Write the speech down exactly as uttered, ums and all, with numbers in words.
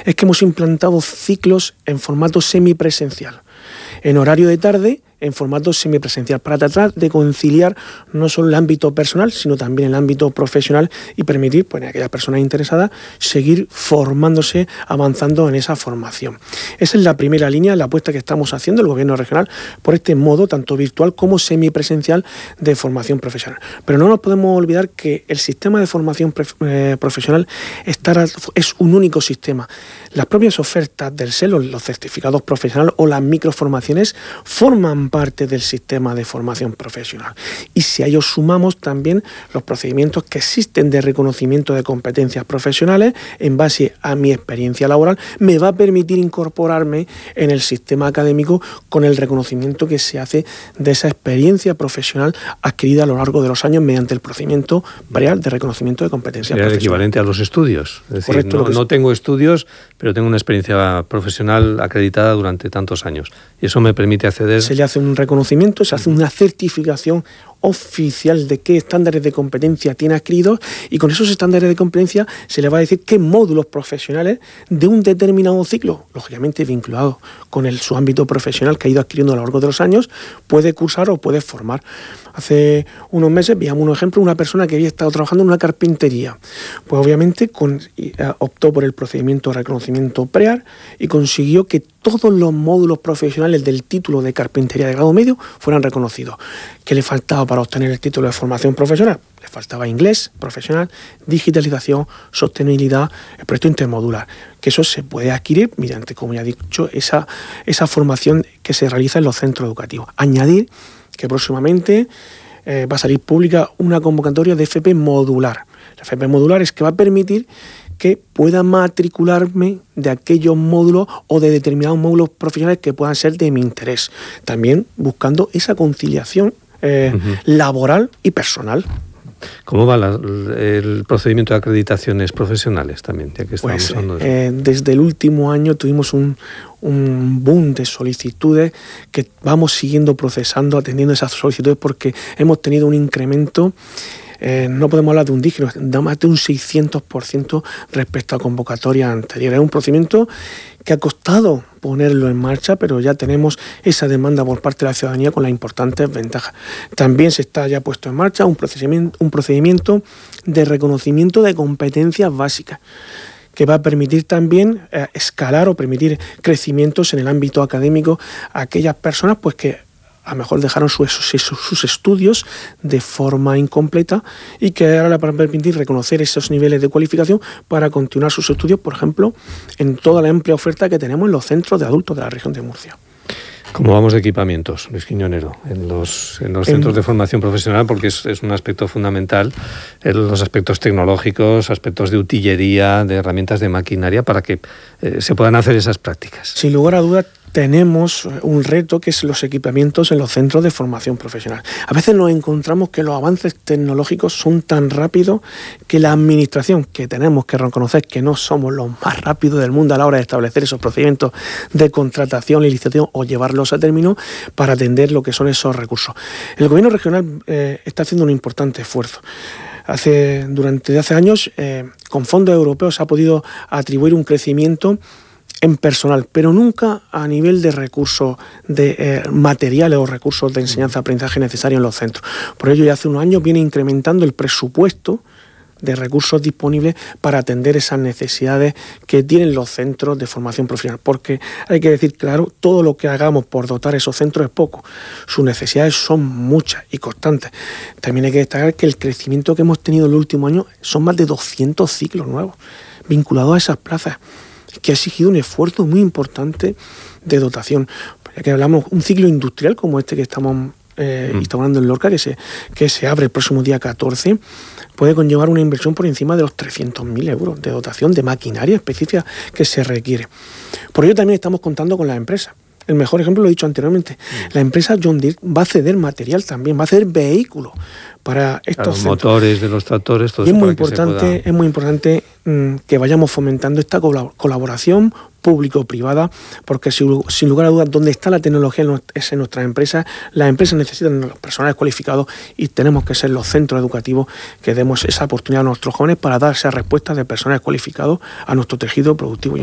es que hemos implantado ciclos en formato semipresencial, en horario de tarde, en formato semipresencial, para tratar de conciliar no solo el ámbito personal, sino también el ámbito profesional y permitir, pues, a aquellas personas interesadas seguir formándose, avanzando en esa formación. Esa es la primera línea, la apuesta que estamos haciendo el Gobierno regional por este modo, tanto virtual como semipresencial, de formación profesional. Pero no nos podemos olvidar que el sistema de formación eh, profesional está, es un único sistema. Las propias ofertas del S E L, los certificados profesionales o las microformaciones forman parte del sistema de formación profesional. Y si a ellos sumamos también los procedimientos que existen de reconocimiento de competencias profesionales en base a mi experiencia laboral, me va a permitir incorporarme en el sistema académico con el reconocimiento que se hace de esa experiencia profesional adquirida a lo largo de los años mediante el procedimiento real de reconocimiento de competencias profesionales. Es el equivalente a los estudios. Es decir, Correcto, no, no tengo estudios, pero tengo una experiencia profesional acreditada durante tantos años. Y eso me permite acceder... Se le hace un reconocimiento, se hace una certificación oficial de qué estándares de competencia tiene adquiridos, y con esos estándares de competencia se le va a decir qué módulos profesionales de un determinado ciclo, lógicamente vinculado con el, su ámbito profesional que ha ido adquiriendo a lo largo de los años, puede cursar o puede formar. Hace unos meses veíamos un ejemplo, una persona que había estado trabajando en una carpintería. Pues obviamente con, optó por el procedimiento de reconocimiento PREAR y consiguió que todos los módulos profesionales del título de carpintería de grado medio fueran reconocidos. ¿Qué le faltaba para obtener el título de formación profesional? Le faltaba inglés profesional, digitalización, sostenibilidad, el proyecto intermodular, que eso se puede adquirir mediante, como ya he dicho, esa, esa formación que se realiza en los centros educativos. Añadir que próximamente eh, va a salir pública una convocatoria de F P modular. La F P modular es que va a permitir que pueda matricularme de aquellos módulos o de determinados módulos profesionales que puedan ser de mi interés. También buscando esa conciliación eh, uh-huh. laboral y personal. ¿Cómo va la, el procedimiento de acreditaciones profesionales también? Ya que estamos pues, hablando de eso. Eh, desde el último año tuvimos un, un boom de solicitudes que vamos siguiendo procesando, atendiendo esas solicitudes, porque hemos tenido un incremento. Eh, no podemos hablar de un dígito, de más de un seiscientos por ciento respecto a convocatorias anteriores. Es un procedimiento que ha costado ponerlo en marcha, pero ya tenemos esa demanda por parte de la ciudadanía con las importantes ventajas. También se está ya puesto en marcha un procedimiento, un procedimiento de reconocimiento de competencias básicas, que va a permitir también eh, escalar o permitir crecimientos en el ámbito académico a aquellas personas pues que a lo mejor dejaron sus, sus, sus estudios de forma incompleta y que ahora le van a permitir reconocer esos niveles de cualificación para continuar sus estudios, por ejemplo, en toda la amplia oferta que tenemos en los centros de adultos de la región de Murcia. ¿Cómo vamos de equipamientos, Luis Quiñonero, en los, en los centros en... de formación profesional? Porque es, es un aspecto fundamental, los aspectos tecnológicos, aspectos de utilería, de herramientas de maquinaria, para que eh, se puedan hacer esas prácticas. Sin lugar a dudas, tenemos un reto que es los equipamientos en los centros de formación profesional. A veces nos encontramos que los avances tecnológicos son tan rápidos que la administración, que tenemos que reconocer que no somos los más rápidos del mundo a la hora de establecer esos procedimientos de contratación, licitación o llevarlos a término para atender lo que son esos recursos. El Gobierno regional eh, está haciendo un importante esfuerzo. Hace, durante hace años, eh, con fondos europeos se ha podido atribuir un crecimiento en personal, pero nunca a nivel de recursos de eh, materiales o recursos de enseñanza-aprendizaje necesarios en los centros. Por ello, ya hace unos años viene incrementando el presupuesto de recursos disponibles para atender esas necesidades que tienen los centros de formación profesional, porque hay que decir claro, todo lo que hagamos por dotar esos centros es poco. Sus necesidades son muchas y constantes. También hay que destacar que el crecimiento que hemos tenido en los últimos años son más de doscientos ciclos nuevos vinculados a esas plazas, que ha exigido un esfuerzo muy importante de dotación. Ya que hablamos un ciclo industrial como este que estamos eh, mm. instaurando en Lorca, que se, que se abre el próximo día catorce, puede conllevar una inversión por encima de los trescientos mil euros de dotación de maquinaria específica que se requiere. Por ello también estamos contando con las empresas. El mejor ejemplo lo he dicho anteriormente. Mm. La empresa John Deere va a ceder material también, va a ceder vehículos para estos claro, centros. Motores de los tractores, todo y eso es muy para que importante, se pueda... es muy importante mmm, que vayamos fomentando esta colaboración público-privada, porque sin, sin lugar a dudas, donde está la tecnología es en nuestras empresas. Las empresas necesitan los personales cualificados y tenemos que ser los centros educativos que demos esa oportunidad a nuestros jóvenes para dar esa respuesta de personales cualificados a nuestro tejido productivo.